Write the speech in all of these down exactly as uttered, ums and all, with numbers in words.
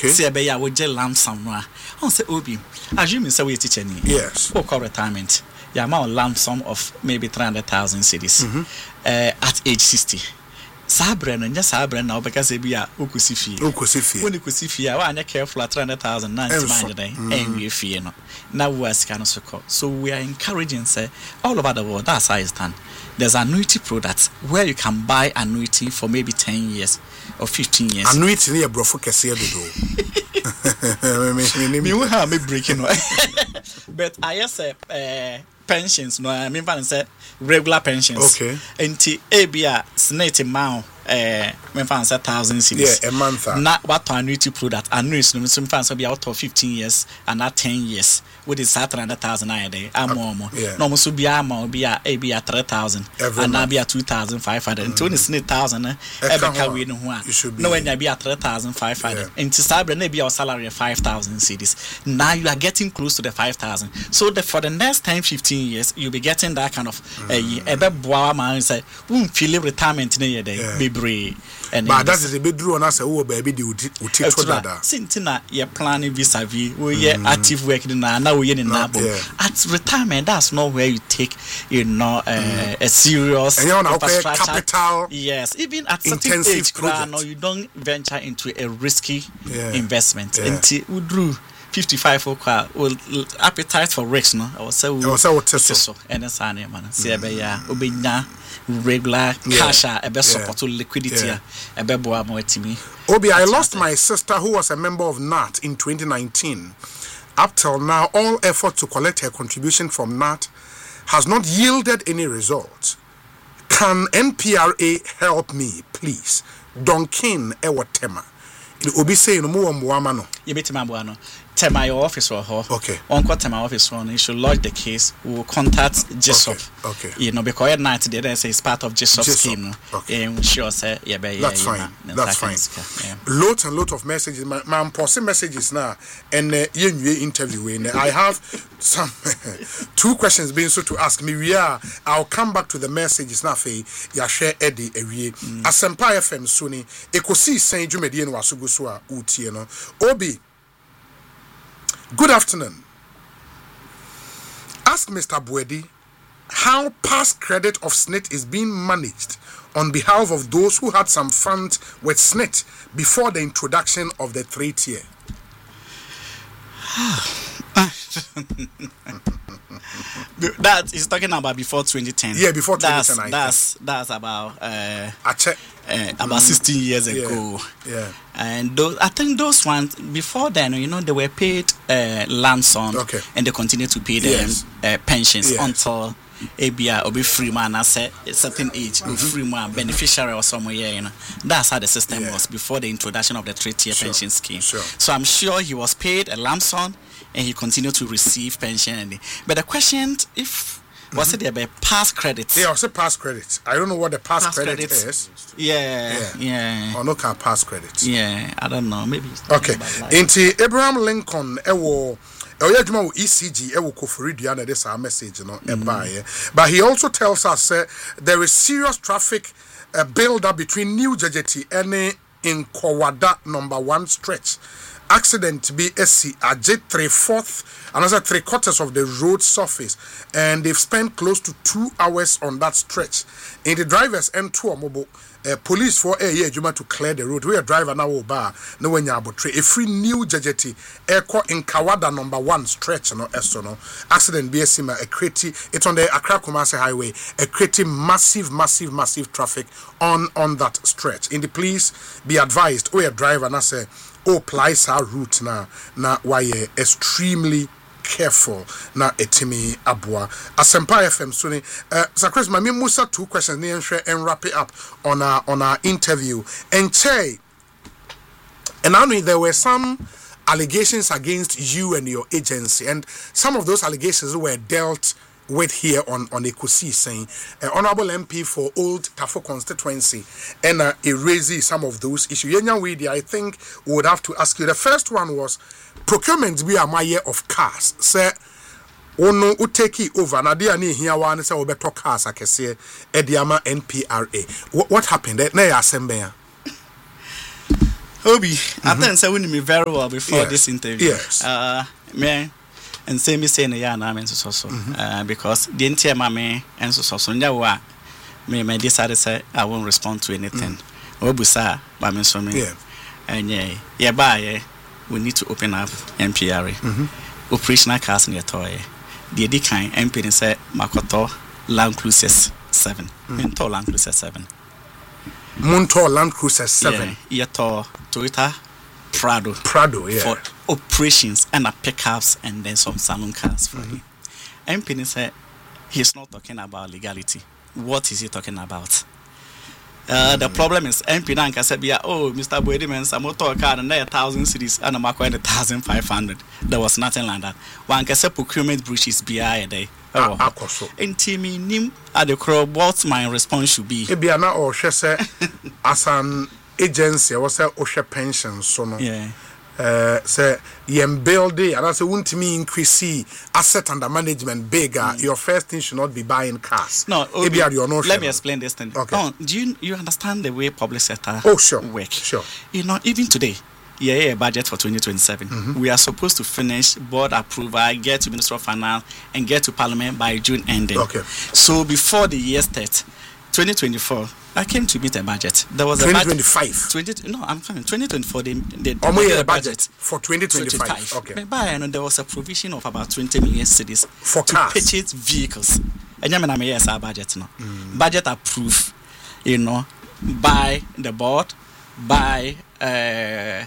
Okay. See, be ya we just lump sum. I say Obi. Assume say we teacher ni. Yes. For call retirement. Yeah, my lump sum of maybe three hundred thousand cedis. Mm-hmm. Uh, at age sixty. Sabre no nya sabre na because e bia okusi fie okusi fie woni kusi fie a wa anya careful at three hundred thousand ninety man dey enwie fie no na wo asika no so call. So we are encouraging say all over the world that's how it's done. There's annuity products where you can buy annuity for maybe ten years or fifteen years. Annuity near brofo kese do. Me we have me breaking. But I say uh, pensions no I mean say regular pensions. Okay. Enti ebia snate mao eh me fan say one thousand cedis. Yeah, a month. Na what annuity product annuity no me fan say be out of fifteen years and not ten years with is three hundred thousand a day amomo. No mo so bia ma be a ebia three thousand and na be a two thousand five hundred. Enti oni snate one thousand eh e be ka we no ho a. No when you be a three thousand five hundred. Enti sabre na be your salary five thousand cedis. Now you are getting close to the five thousand. So the, for the next ten fifteen years you'll be getting that kind of eh ebe boa man say won feel retirement na ye dey bebre and but that is a bedroom na say wo baby dey uti to dada sintina ye planning visa vi wo ye active work na na wo ye ni na at retirement that's not where you take you know uh, mm. a serious capital yes even at certain age no you don't venture into a risky yeah. investment yeah. until udru fifty-five okwa will appetite for risk no I was say we was say so and sane man say be ya obenya regular cash a be support liquidity a be boa mo atimi. Obi, I lost my sister who was a member of N A T in twenty nineteen. Up till now all effort to collect her contribution from N A T has not yielded any result. Can N P R A help me please? Donkin Ewatema. Obi say no mo mo no. You beti mabo no. Tema your office or her. Okay. On what tema office one, you should lodge the case. We will contact G S O P. Okay. Okay. You know, because at night they say it's part of G S O P scheme. Okay. And sure say yeah, yeah, that's fine. Yeah, that's fine. Yeah. Lots and lots of messages. My, my posting messages now, and uh, you interview. And I have some two questions being so to ask me. We are. I'll come back to the messages now. For ya share Eddie Ewie. Asempa F M Sony. Ekosi Saint Jumedian Wasuguswa Uti. No. Obi. Good afternoon. Ask Mister Buedi how past credit of S N I T is being managed on behalf of those who had some funds with S N I T before the introduction of the three tier. That is talking about before twenty ten. Yeah, before twenty ten. That's that's, that's about uh, uh about sixteen years ago. Yeah. yeah. And those, I think those ones before then, you know, they were paid uh, lump sum, okay. and they continue to pay them yes. uh, pensions yes. until A B I or be free man at a certain age, mm-hmm. free man beneficiary or somewhere. You know, that's how the system yeah. was before the introduction of the three-tier sure. pension scheme. Sure. So I'm sure he was paid a lump sum, and he continued to receive pension. But the question, if was it there past credits? Yeah, I say past credits. I don't know what the past, past credit credits. is. Yeah, yeah, yeah. Or no can past credits. Yeah, I don't know. Maybe. Okay. Into Abraham Lincoln, ewo, ewo E C G, ewo kofuridia na this our message, you know, mm. But he also tells us uh, there is serious traffic uh, build up between New Jejeti and in Kowada number one stretch. Accident be S C Ajit three fourth, another three quarters of the road surface, and they've spent close to two hours on that stretch. In the drivers and two mobile uh, police for a year to clear the road. We are driver now bar no when you a free New Jejeti airco in Kawada number one stretch no estono accident be a sima a creti it's on the Accra Kumasi highway a creating massive massive massive traffic on on that stretch. In the police be advised we are driver na say oh, plies our route na na why extremely careful na etimi abua. Asempa F M Sony. Uh, so Chris, my Musa two questions near and wrap it up on our on our interview. And Che, and I mean there were some allegations against you and your agency, and some of those allegations were dealt with here on on Ekusi saying uh, Honorable M P for Old Tafo constituency and uh, erasing some of those issues. Yenya Widi, I think we would have to ask you. The first one was procurement be a my year of cars. Say ono uteki over na dia ni here one say obeto cars akese ediama N P R A. What, what happened? Na ya sembe ya. Obi, mm-hmm. I think so me very well before yes. this interview. Yes. Uh, me and say me saying yeah na me so so uh because the entire mama and so so nyawa me me decided say I won't respond to anything. Obusa ba me so me. Yeah. And yeah, yeah ba we need to open up M P R A. Mm-hmm. Operational cars near toy. The D kind M P say Makoto Land Cruiser seven. Mm. Into Land Cruiser seven. Monto Land Cruiser seven. Yeah, to Toyota Prado. Prado, yeah. For operations and a pickups and then some salon cars for mm-hmm. him. M P said he's not talking about legality. What is he talking about? Uh, mm-hmm. The problem is M P Nanka said, yeah, oh, Mister Boediman, some motor car and a thousand cities and a mark a thousand five hundred. There was nothing like that. One can say procurement breaches be a day. Oh, and Timmy Nim at the crow, what my response should be. It be an or she say as an agency, was a Osha pension, so no. Yeah. Uh, say yem build and I say won't me increase asset under management bigger. Mm. Your first thing should not be buying cars. No, maybe at your notion. Let me explain this thing. Okay. Oh, do you you understand the way public sector oh, sure. work? Sure. You know, even today, yeah, yeah, budget for twenty twenty-seven. Mm-hmm. We are supposed to finish board approval, get to Minister of Finance, and get to Parliament by June ending. Okay. So before the year starts, twenty twenty-four, I came to meet a budget. There was a twenty twenty-five. twenty, no, I'm coming. twenty twenty-four, they, they, oh, they a a budget, budget for twenty twenty-five. Okay. But by and there was a provision of about twenty million cedis for to cars. purchase vehicles. And I mean, I mean, yes, our budget now. Mm. Budget approved, you know, by the board, by uh,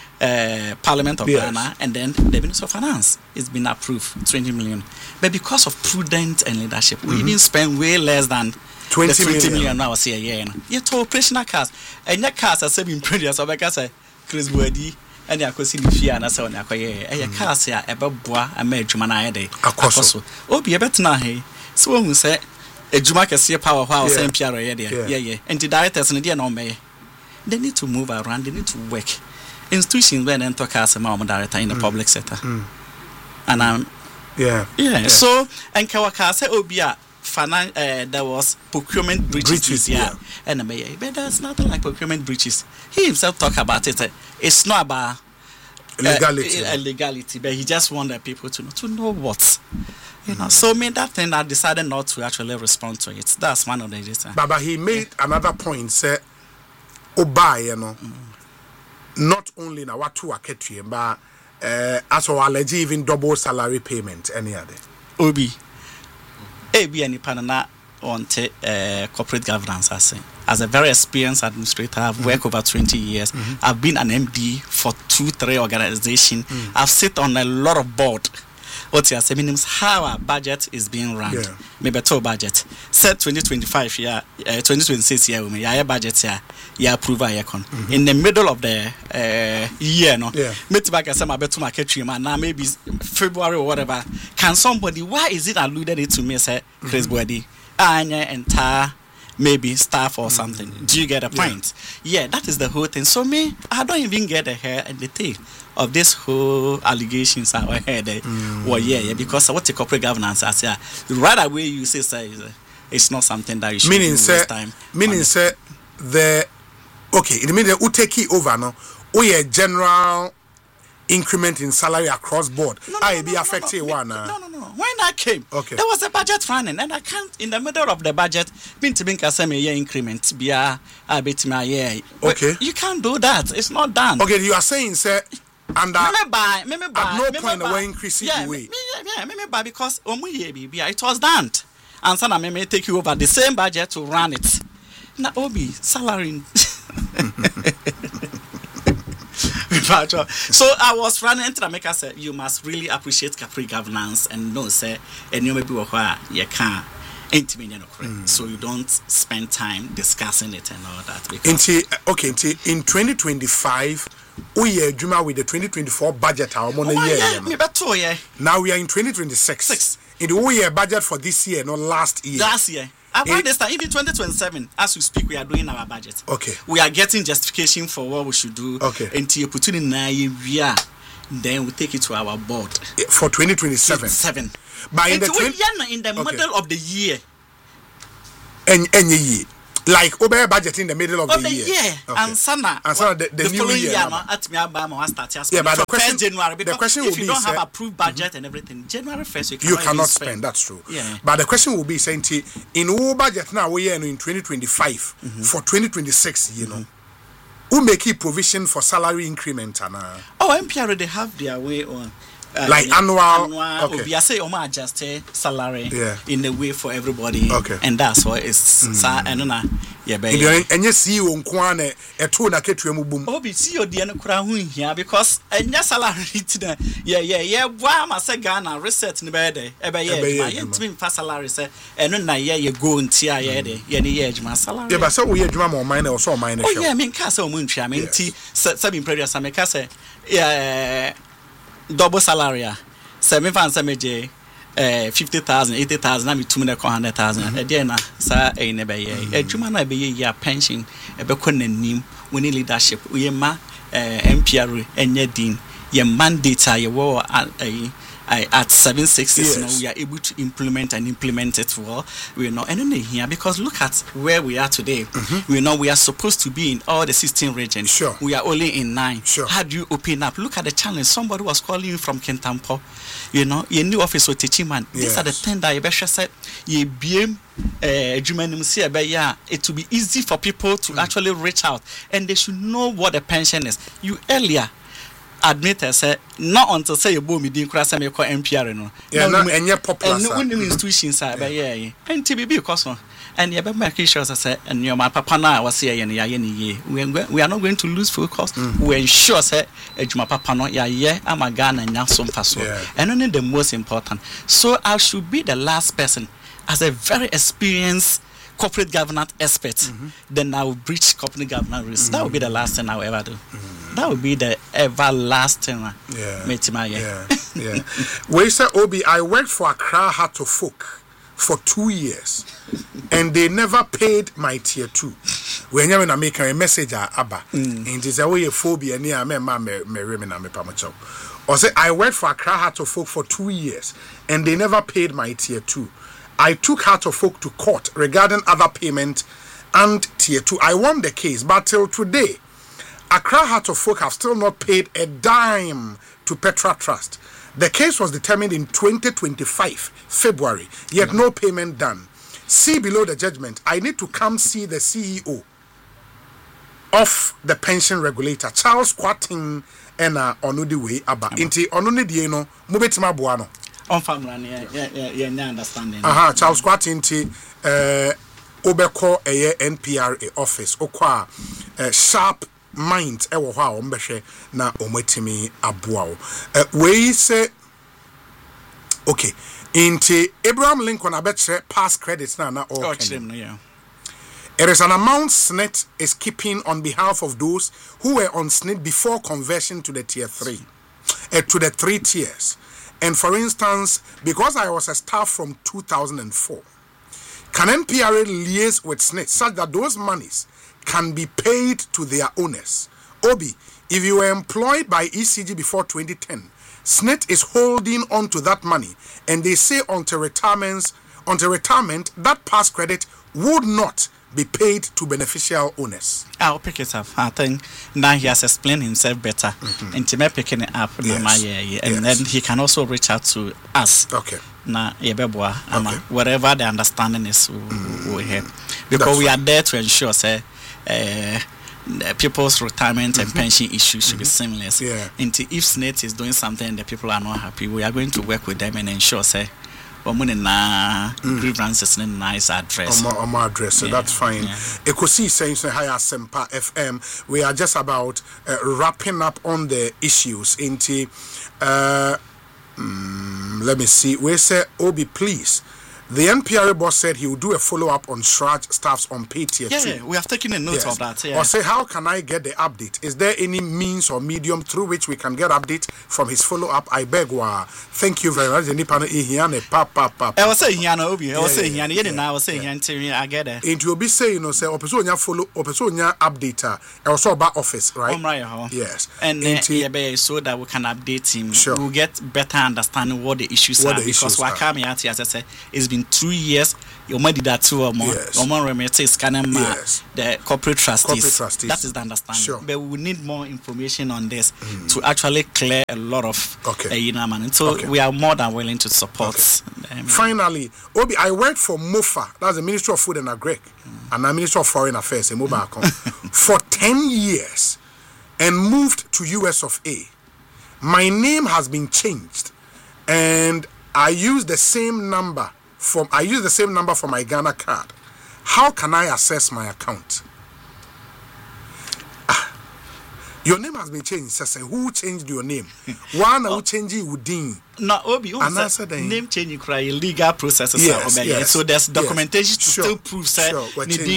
uh, Parliament of yes. Ghana, and then the Minister of Finance. It's been approved, twenty million. But because of prudence and leadership, mm-hmm. we didn't spend way less than twenty, the twenty million million now. See a year. You to operational cars, and your cars are saving pretty. So I can say, Chris Boadi, and I could see the fear and I saw Nakaye. And your cars here, a bois, a major man, I day. Akoso. Oh, be a better now, hey. So when we say a Jumaka see a power house, M P R A, yeah, yeah, yeah. And the directors and the no may. They need to move around, they need to work. Institutions when enter cars a mom director in the mm. public sector. Mm. And I'm yeah. yeah. Yeah. So and Kawaka say Obia finan uh, there was procurement breaches, breaches yeah. yeah. And I'm yeah, but there's nothing like procurement breaches. He himself talk about it. Uh, it's not about legality. Uh, legality, but he just wanted people to know to know what. You know, mm. so me that thing I decided not to actually respond to it. That's one of the reasons. But, but he made another point, say Oba, you know. Mm. Not only na watu aketri, but uh, as well allergy even double salary payment any other. Obi, A B any panana on uh, corporate governance. I say as a very experienced administrator, I've mm-hmm. worked over twenty years. Mm-hmm. I've been an M D for two, three organizations. Mm. I've sit on a lot of board. What you are saying means how our budget is being run. Yeah. Maybe to budget. Set twenty twenty-five year, uh, twenty twenty-six year, we yeah budget here, yeah approval here con. Mm-hmm. In the middle of the uh, year, no. Yeah. Meet back as some about market stream and now maybe February or whatever. Can somebody? Why is it alluded it to me? Say Chris mm-hmm. Boadi, Anya entire maybe staff or something. Mm-hmm. Do you get a point? Yeah. yeah, that is the whole thing. So me, I don't even get the hair and the tail of this whole allegations I heard. Mm. Well, yeah, yeah, because what the corporate governance I say, right away you say, say it's not something that you should meaning do say, this time. Meaning say the okay, it means who take it over now. Oh yeah, general increment in salary across board. No, no, I no, be no, affected no, no, one. No, no, no, no. When I came, okay. there was a budget running, and I can't in the middle of the budget. Been to being a year increment. Be a bit my year. Okay, you can't do that. It's not done. Okay, you are saying say. And uh, me buy, me me buy, at no me point buy. we're increasing yeah, the way. Me, yeah, yeah, me me buy because um, we yeah, it was done. And so now me may take you over the same budget to run it. Now Obi salary. So I was running into the maker said you must really appreciate Capri governance and know say and you may be where you can't. Mm. So you don't spend time discussing it and all that. Because okay, in twenty twenty-five, we are Juma with the twenty twenty-four budget. Our money oh, year. Yeah, me better, yeah. Now we are in twenty twenty-six. Six. In the whole year budget for this year, not last year. Last year. About this time, even twenty twenty-seven, as we speak, we are doing our budget. Okay. We are getting justification for what we should do. Okay. Until you put it in a year, then we take it to our board for twenty twenty-seven. Seven. But in the, twenty- in the okay. middle of the year. And any year. Like over budget in the middle of, of the, the year. year. Okay. And sana, and sana the, the, the new year. year no, at me about start yeah, but the question, January, because the question if will you be don't have say, approved budget mm-hmm. and everything, January first you cannot, you cannot spend. spend. That's true. Yeah. But the question will be saying in all budget now we are in twenty twenty-five mm-hmm. for twenty twenty-six, you know. Mm-hmm. Who make a provision for salary increment and uh, oh M P R they have their way on. Uh, like annual, annual okay. I say Oma adjust salary yeah. in a way for everybody, okay. and that's what it's. Mm. Sa and na yeah, baby. And you see on Kwane a two na ketu boom. Oh, be see your dear Kurahu here because and your salary today. Yeah, yeah, yeah. Why must I Ghana reset in the bed? Eba yeah, my fast salary say, and then I yeah you go and see I yeah yeah my salary. Yeah, but so we drum or mine or so mine. Oh yeah, I mean Castle Munchi. I mean T seven previous. I mean Castle. Yeah. Double salary, seven fans a uh fifty thousand, eighty thousand, I mean two hundred, hundred thousand. A dinner, sir, a never year. A Jumana be a pension, a becon and nim, winning leadership, we ma M P R and your dean, your mandate, your war a. I, at seven sixty, yes. You know, we are able to implement and implement it well. We know, and only here because look at where we are today. Mm-hmm. We know we are supposed to be in all the sixteen regions. Sure. We are only in nine. Sure. How do you open up? Look at the challenge. Somebody was calling you from Kentampo. You know, your new office with teaching man. Yes. These are the things that Ibesha said. You B M. It will be easy for people to mm. actually reach out, and they should know what the pension is. You earlier. Admit I say not until say you boom me didn't cross me call M P R no. Yeah, no, and you're popular. And no institutions are by yeah. And T B B because one. And you better make sure I say and your my papa now was here and ya ye. We we are not going to lose focus. Mm. We ensure say my papa no ya yeah I'm a Ghana and now some pass. And only the most important. So I should be the last person as a very experienced corporate governance expert, mm-hmm. then I will breach corporate governance rules. Mm-hmm. That will be the last thing I will ever do. Mm-hmm. That will be the everlasting. Yeah. Yeah. Yeah. Yeah. Where say Obi, I worked for Accra Heart of Folk for two years, and they never paid my tier two. When you're gonna make a message, Abba, and this is way a phobia near me, ma me me remember me pamacho. Or say I worked for Accra Heart of Folk for two years, and they never paid my tier two. I took Heart of Folk to court regarding other payment and tier two. I won the case, but till today, Accra Heart of Folk have still not paid a dime to Petra Trust. The case was determined in twenty twenty-five, February, yet no payment done. See below the judgment. I need to come see the C E O of the pension regulator, Charles Quatin, and uh, Onudi Way Abba. Inti Onudi Dieno, Mubetima Buano. On family, yeah, yeah, yeah, yeah, understanding. Aha, Charles Quatin, uh, Obeko, a N P R A office, Okwa, uh, sharp mind, ewa wa ombeshe na omwetimi abuao. Uh, we say, okay, into Abraham Lincoln, I bet past credits now, not all. Oh, yeah. It is an amount S N E T is keeping on behalf of those who were on S N E T before conversion to the tier three, uh, to the three tiers. And for instance, because I was a staff from two thousand four, can N P R A liaise with S N E T such that those monies can be paid to their owners? Obi, if you were employed by E C G before twenty ten, S N E T is holding on to that money, and they say until retirement, until retirement, that past credit would not be paid to beneficial owners. I'll pick it up. I think now he has explained himself better. Mm-hmm. And to picking it up, yes. and yes. then he can also reach out to us. Okay. Na yebeboa, okay. Whatever the understanding is, we mm. will help because That's we are there to ensure, say, uh, people's retirement and mm-hmm. pension issues should mm-hmm. be seamless. Yeah. And if S N E T is doing something and the people are not happy, we are going to work with them and ensure, say, na mm. grievances in nice address. On my address, so yeah. That's fine. Ekosi saying say hi Asempa F M. We are just about uh, wrapping up on the issues into uh mm, let me see. We say Obi, please. The N P R A boss said he will do a follow-up on Shraj staffs on pay tier yeah, two. Yeah, we have taken a note yes. of that. Yeah. Or say, how can I get the update? Is there any means or medium through which we can get update from his follow-up? I beg wa. Thank you very much. I was saying, I was saying, I was saying, I get it. And you'll be saying, you know, say, Opesonia follow, Opesonia updater, also about office, right? Right. Yes. And uh, so that we can update him. Sure. We'll get better understanding what the issues what are the because issues Wakami, as I said, is within two years, you might do that two or more. Yes. Or more remittances can Yes. the corporate trustees. Corporate trustees. That is the understanding. Sure. But we need more information on this mm. to actually clear a lot of okay. uh, you know, man. So okay. we are more than willing to support. Okay. Um, Finally, Obi, I worked for MOFA, that's the Ministry of Food and Agric, mm. and the Ministry of Foreign Affairs in mobile for ten years and moved to U S of A. My name has been changed, and I use the same number from I use the same number for my Ghana card. How can I access my account? Ah, your name has been changed. Sasa, who changed your name? One who changed it within. No, Obi, name changing cry legal processes. Yes, yes, so there's documentation yes, to sure, still prove say sure,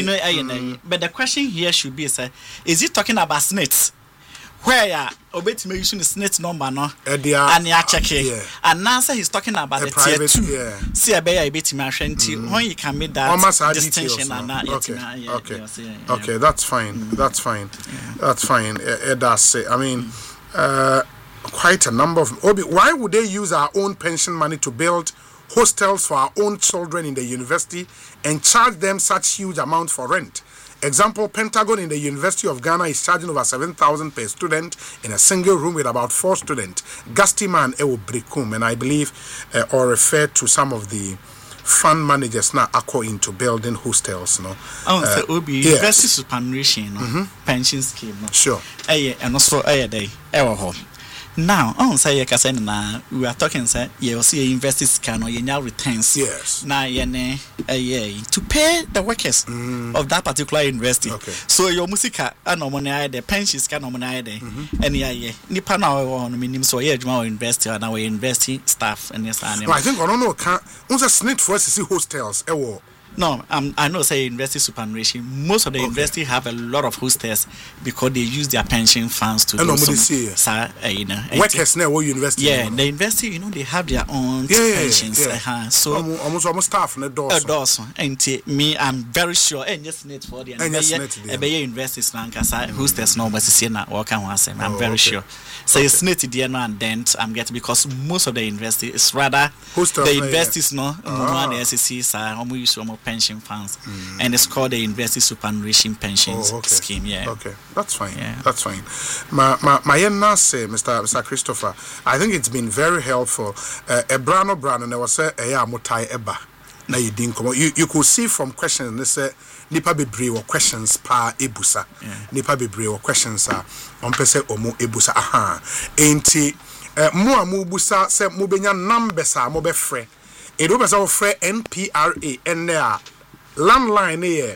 mm. But the question here should be say, is it talking about S N I T? Where ya obeti me using the S N I T number no and ya check it and now say he's talking about a the private, tier two yeah. See a bear obeti me ashenti mm. when you can make that distinction and that okay yeah, yeah, okay yeah, yeah, yeah. Okay, that's fine mm. that's fine yeah. that's fine uh, that's it. I mean mm. uh, quite a number of Obi, why would they use our own pension money to build hostels for our own children in the university and charge them such huge amount for rent? Example, Pentagon in the University of Ghana is charging over seven thousand per student in a single room with about four students. Gastiman Ewo Brikum, and I believe, uh, or refer to some of the fund managers now are into building hostels. No? Oh, uh, so Obi, yes. University superannuation, no? mm-hmm. pension scheme. No? Sure. Eh, and also, eh, they, eh, now, I don't say na we are talking say you will see investors can or you returns. Yes. Now yene eh to pay the workers mm. of that particular university. Okay. So your musica and money the pensions can money there. And yeah yeah. Nipa na we minimum so yeah juma university and our university staff and yes and. No, I think I don't know can once a S N I T for us to see hostels eh wo. No, um, I know say university superannuation. Most of the okay. university have a lot of hostels because they use their pension funds to do some. Sir, uh, you know, workers now what university? Yeah, the university, you know, they have their own yeah, yeah, pensions. Yeah, yeah. Uh-huh. So almost almost staff in the doors. doors. And me, I'm very sure. And just net for the and just net the universities now because hostels no, but see now work and once. I'm oh, very okay. sure. So okay. it's net the and then I'm getting because most of the university is rather hostels, the universities yeah. no, ah. the S S Cs are use some pension funds. Mm. And it's called the University Superannuation Pensions oh, okay. Scheme. Yeah. Okay, that's fine. Yeah. That's fine. My my my say, Mister Mister Christopher, I think it's been very helpful. Uh, Ebrano Brano, and I was say, "Eya mutai eba." Na you didn't come. You you could see from questions. They say, "Nipa bebre or questions pa ebusa." Nipa bebre or questions are on pese omu ebusa. Aha. Enti mu amu busa se mu benya numbers a mo be frɛ. Edo be sa frɛ N P R A N there. Landline here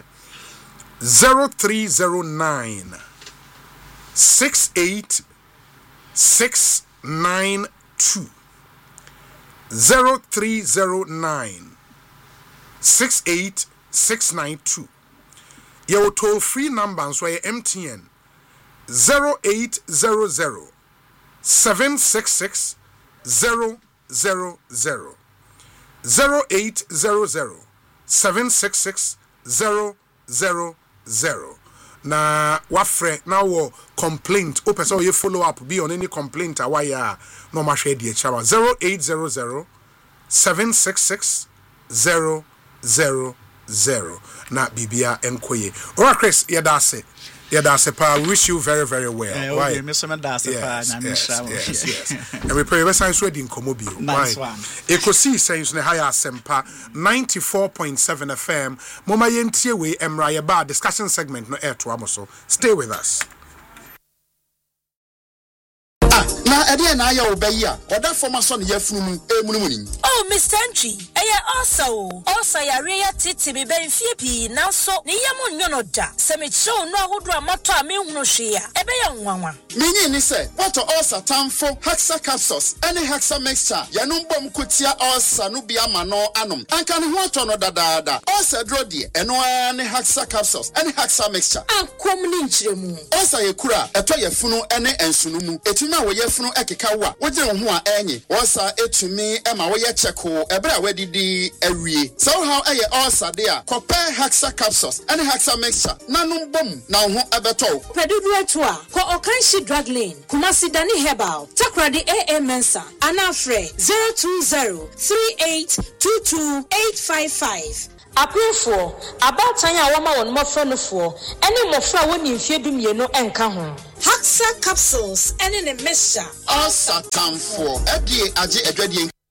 zero three zero nine six eight six nine two zero three zero nine six eight six nine two. Your toll free number so M T N zero eight zero zero seven six six zero zero zero zero eight zero zero seven six six zero zero zero. Na wafre na wo complaint o person you follow up be on any complaint awaya no ma hwe die chawa zero eight zero zero seven six six zero zero zero na bibia enkoye. Ora Chris yedase yedase pa wish you very very well. Why me so me dase pa na me sha. Yes yes. And we pray we sign so di nkomo bio. Nice one. Ekosi sense ne higher sempa ninety-four point seven F M. Moma yentie we emra ye ba discussion segment no air to amoso. Stay with us. Na ede na ya obayi a oda former son ye funu emunumuni. Oh Mister Entry eye also also ya reya titi me ben fie pi na so ne yam nyono da se me chew no ahodo amato a me hunu hwe a ebe ye nwanwa menyi ni se what also tamfo hexa capsules any hexa mixture ya no bom kotia also no bia ma no anom anka ne ho to no dadaada also dro de eno any hexa capsules any hexa mixture akom ni nchiremu also ye kura eto ye funu ene ensunumu etuma wo ye funu ekeka wa wo gye ho a enyi also etumi ema wo ye cheko ebra wadi didi awie so how eye ulcer de a copper hexa capsules any hexa mixture nanum bom na ho ebeto Predudu eto a ko Okanshi drug lane Kumasi Dani Herbal Takrade A A Mensa Anafre zero two zero three eight two two eight five five. Aprofo abatan ya wama won mofra no fo ene mofra woni mfie dumienu enka ho Hexa capsules ene ne mixture ulcer tamfo edie age edwadie